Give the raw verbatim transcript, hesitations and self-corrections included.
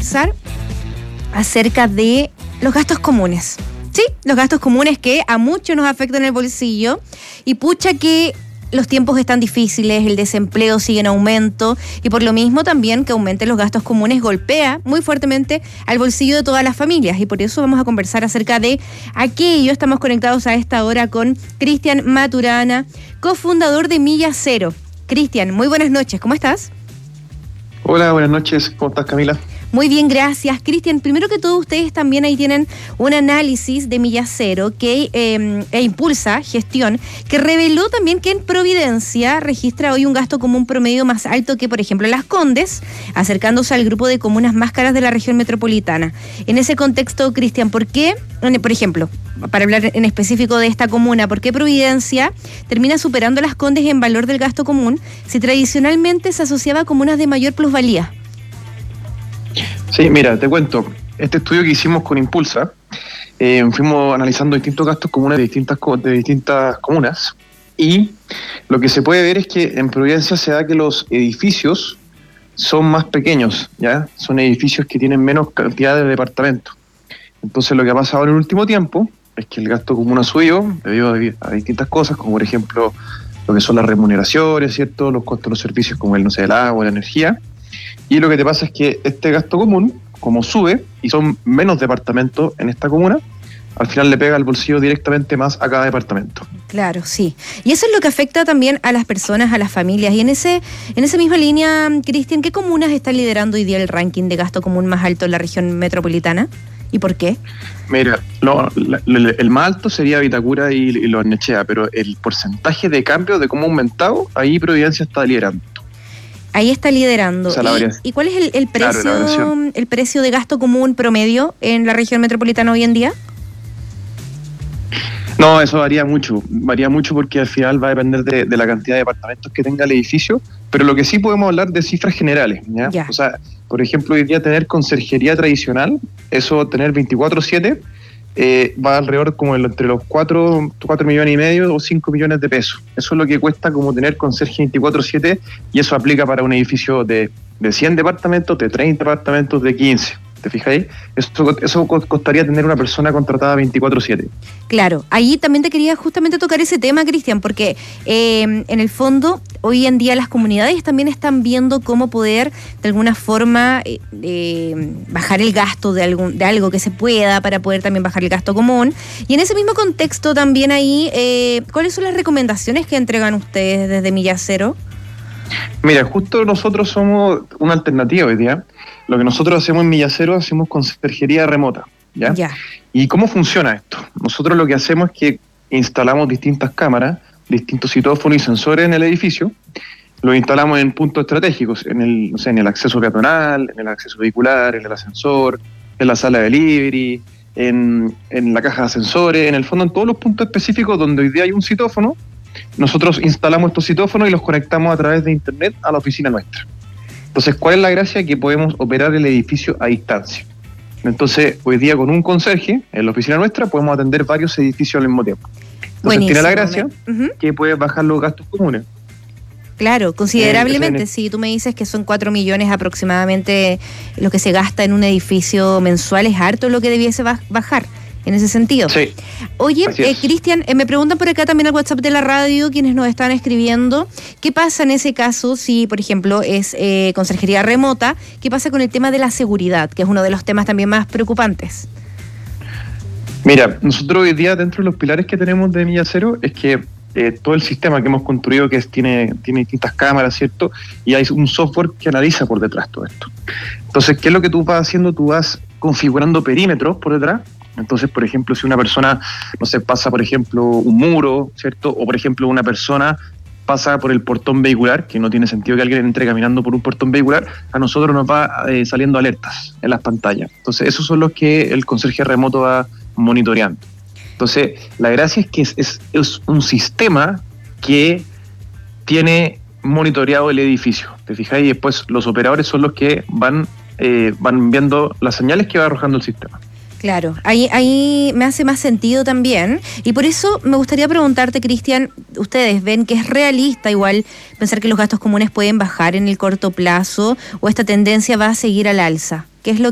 conversar acerca de los gastos comunes. Sí, los gastos comunes que a muchos nos afectan el bolsillo y pucha que los tiempos están difíciles, el desempleo sigue en aumento y por lo mismo también que aumenten los gastos comunes golpea muy fuertemente al bolsillo de todas las familias y por eso vamos a conversar acerca de aquello. Estamos conectados a esta hora con Cristian Maturana, cofundador de Milla Cero. Cristian, muy buenas noches, ¿cómo estás? Hola, buenas noches, ¿cómo estás, Camila? Muy bien, gracias. Cristian, primero que todo, ustedes también ahí tienen un análisis de Milla Cero que eh, e Impulsa Gestión, que reveló también que en Providencia registra hoy un gasto común promedio más alto que, por ejemplo, Las Condes, acercándose al grupo de comunas más caras de la región metropolitana. En ese contexto, Cristian, ¿por qué, por ejemplo, para hablar en específico de esta comuna, por qué Providencia termina superando a Las Condes en valor del gasto común si tradicionalmente se asociaba a comunas de mayor plusvalía? Sí, mira, te cuento, este estudio que hicimos con Impulsa, eh, fuimos analizando distintos gastos comunes de distintas, de distintas comunas y lo que se puede ver es que en Providencia se da que los edificios son más pequeños, ¿ya? Son edificios que tienen menos cantidad de departamentos. Entonces lo que ha pasado en el último tiempo es que el gasto común ha subido debido a distintas cosas, como por ejemplo lo que son las remuneraciones, ¿cierto? Los costos de los servicios como el, no sé, el agua, la energía. Y lo que te pasa es que este gasto común, como sube, y son menos departamentos en esta comuna, al final le pega al bolsillo directamente más a cada departamento. Claro, sí. Y eso es lo que afecta también a las personas, a las familias. Y en ese en esa misma línea, Cristian, ¿qué comunas están liderando hoy día el ranking de gasto común más alto en la región metropolitana? ¿Y por qué? Mira, lo, la, el más alto sería Vitacura y, y Lo Barnechea, pero el porcentaje de cambio de cómo ha aumentado, ahí Providencia está liderando. Ahí está liderando. O sea, ¿Y, ¿Y cuál es el, el precio claro, el precio de gasto común promedio en la región metropolitana hoy en día? No, eso varía mucho, varía mucho porque al final va a depender de, de la cantidad de departamentos que tenga el edificio, pero lo que sí podemos hablar de cifras generales, ¿ya? Ya. O sea, por ejemplo, hoy día tener conserjería tradicional, eso tener veinticuatro siete, eh, va alrededor como entre los cuatro millones y medio o cinco millones de pesos. Eso es lo que cuesta como tener conserje veinticuatro siete y eso aplica para un edificio de, de cien departamentos, de treinta departamentos, de quince. ¿Te fijáis? Eso, eso costaría tener una persona contratada veinticuatro siete. Claro, ahí también te quería justamente tocar ese tema, Cristian, porque eh, en el fondo, hoy en día las comunidades también están viendo cómo poder, de alguna forma, eh, eh, bajar el gasto de, algún, de algo que se pueda para poder también bajar el gasto común. Y en ese mismo contexto también ahí, eh, ¿cuáles son las recomendaciones que entregan ustedes desde Milla Cero? Mira, justo nosotros somos una alternativa hoy día. Lo que nosotros hacemos en Milla Cero, hacemos conserjería remota, ¿ya? Ya. ¿Y cómo funciona esto? Nosotros lo que hacemos es que instalamos distintas cámaras, distintos citófonos y sensores en el edificio, los instalamos en puntos estratégicos, en el, no sé, en el acceso peatonal, en el acceso vehicular, en el ascensor, en la sala de delivery, en, en la caja de ascensores, en el fondo en todos los puntos específicos donde hoy día hay un citófono. Nosotros instalamos estos citófonos y los conectamos a través de internet a la oficina nuestra. Entonces, ¿cuál es la gracia? Que podemos operar el edificio a distancia. Entonces, hoy día con un conserje en la oficina nuestra podemos atender varios edificios al mismo tiempo. Entonces, buenísimo, tiene la gracia uh-huh. que puedes bajar los gastos comunes. Claro, considerablemente. Eh, si tú me dices que son cuatro millones aproximadamente lo que se gasta en un edificio mensual, es harto lo que debiese bajar. En ese sentido. Sí. Oye, eh, Cristian, eh, me preguntan por acá también al WhatsApp de la radio, quienes nos están escribiendo, ¿qué pasa en ese caso si, por ejemplo, es eh, conserjería remota? ¿Qué pasa con el tema de la seguridad, que es uno de los temas también más preocupantes? Mira, nosotros hoy día dentro de los pilares que tenemos de Milla Cero es que eh, todo el sistema que hemos construido que es, tiene, tiene distintas cámaras, ¿cierto? Y hay un software que analiza por detrás todo esto. Entonces, ¿qué es lo que tú vas haciendo? Tú vas configurando perímetros por detrás. Entonces, por ejemplo, si una persona, no sé, pasa, por ejemplo, un muro, ¿cierto? O, por ejemplo, una persona pasa por el portón vehicular, que no tiene sentido que alguien entre caminando por un portón vehicular, a nosotros nos va eh, saliendo alertas en las pantallas. Entonces, esos son los que el conserje remoto va monitoreando. Entonces, la gracia es que es, es, es un sistema que tiene monitoreado el edificio. ¿Te fijáis? Y después los operadores son los que van, eh, van viendo las señales que va arrojando el sistema. Claro, ahí, ahí me hace más sentido también y por eso me gustaría preguntarte, Cristian, ¿ustedes ven que es realista igual pensar que los gastos comunes pueden bajar en el corto plazo o esta tendencia va a seguir al alza? ¿Qué es lo